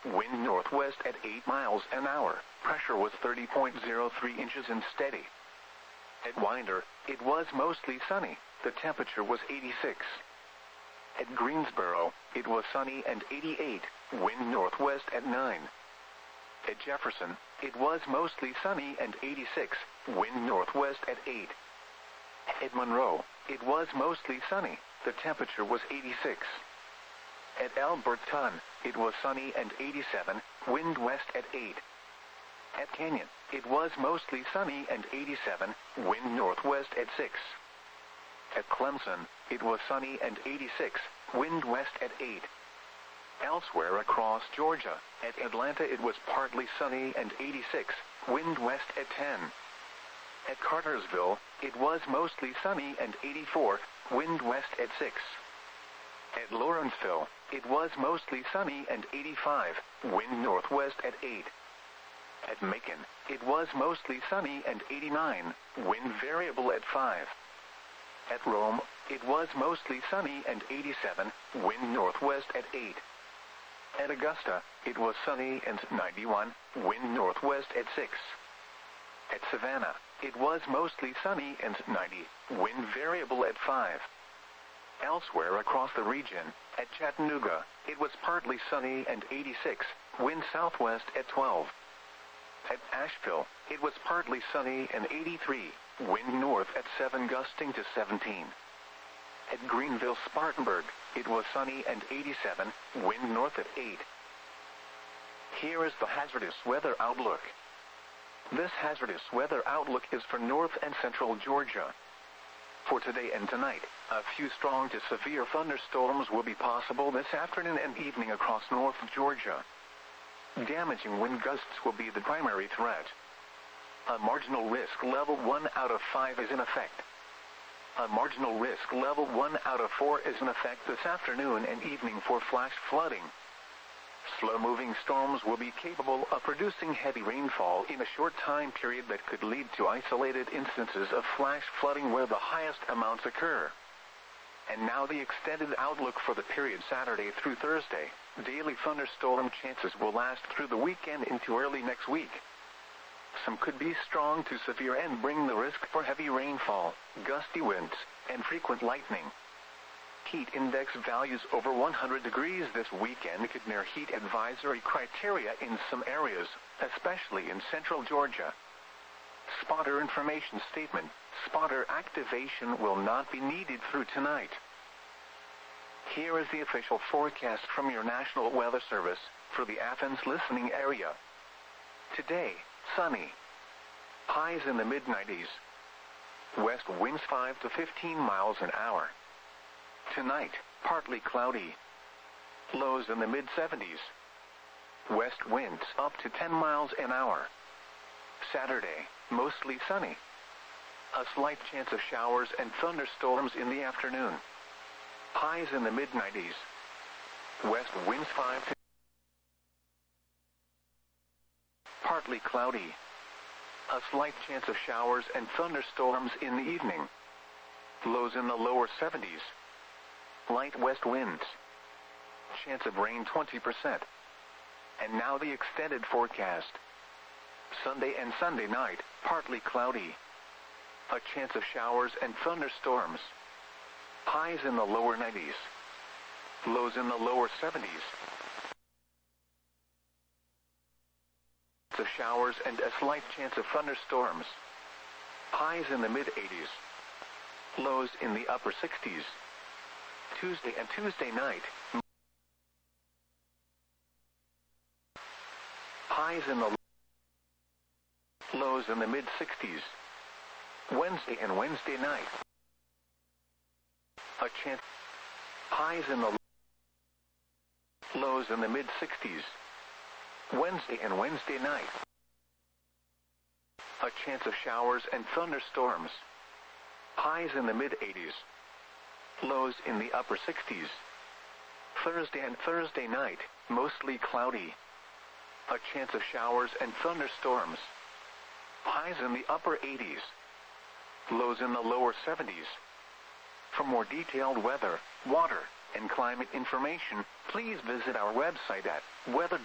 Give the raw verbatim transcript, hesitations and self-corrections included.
wind northwest at eight miles an hour, pressure was thirty point zero three inches and steady. At Winder, it was mostly sunny, the temperature was eighty-six. At Greensboro, it was sunny and eighty-eight, wind northwest at nine. At Jefferson, it was mostly sunny and eighty-six, wind northwest at eight. At Monroe, it was mostly sunny, the temperature was eighty-six. At Alberton, it was sunny and eighty-seven, wind west at eight. At Canyon, it was mostly sunny and eighty-seven, wind northwest at six. At Clemson, it was sunny and eighty-six, wind west at eight. Elsewhere across Georgia, at Atlanta it was partly sunny and eighty-six, wind west at ten. At Cartersville, it was mostly sunny and eighty-four, wind west at six. At Lawrenceville, it was mostly sunny and eighty-five, wind northwest at eight. At Macon, it was mostly sunny and eighty-nine, wind variable at five. At Rome, it was mostly sunny and eighty-seven, wind northwest at eight. At Augusta, it was sunny and ninety-one, wind northwest at six. At Savannah, it was mostly sunny and ninety, wind variable at five. Elsewhere across the region, at Chattanooga, it was partly sunny and eighty-six, wind southwest at twelve. At Asheville, it was partly sunny and eighty-three, wind north at seven gusting to seventeen. At Greenville-Spartanburg, it was sunny and eighty-seven, wind north at eight. Here is the hazardous weather outlook. This hazardous weather outlook is for north and central Georgia. For today and tonight, a few strong to severe thunderstorms will be possible this afternoon and evening across north Georgia. Damaging wind gusts will be the primary threat. A marginal risk level one out of five is in effect. A marginal risk level one out of four is in effect this afternoon and evening for flash flooding. Slow-moving storms will be capable of producing heavy rainfall in a short time period that could lead to isolated instances of flash flooding where the highest amounts occur. And now the extended outlook for the period Saturday through Thursday. Daily thunderstorm chances will last through the weekend into early next week. Some could be strong to severe and bring the risk for heavy rainfall, gusty winds, and frequent lightning. Heat index values over one hundred degrees this weekend could near heat advisory criteria in some areas, especially in central Georgia. Spotter information statement: spotter activation will not be needed through tonight. Here is the official forecast from your National Weather Service for the Athens listening area. Today, sunny. Highs in the mid nineties. West winds five to fifteen miles an hour. Tonight, partly cloudy. Lows in the mid seventies. West winds up to ten miles an hour. Saturday, mostly sunny. A slight chance of showers and thunderstorms in the afternoon. Highs in the mid nineties. West winds five to partly cloudy. A slight chance of showers and thunderstorms in the evening. Lows in the lower seventies. Light west winds. Chance of rain twenty percent. And now the extended forecast. Sunday and Sunday night, partly cloudy. A chance of showers and thunderstorms. Highs in the lower nineties. Lows in the lower seventies. Of showers and a slight chance of thunderstorms. Highs in the mid eighties. Lows in the upper sixties. Tuesday and Tuesday night. Highs in the lows in the mid sixties. Wednesday and Wednesday night. A chance. Highs in the lows in the mid sixties. Wednesday and Wednesday night. A chance of showers and thunderstorms. Highs in the mid eighties. Lows in the upper sixties. Thursday and Thursday night, mostly cloudy. A chance of showers and thunderstorms. Highs in the upper eighties. Lows in the lower seventies. For more detailed weather, water, and climate information, please visit our website at weather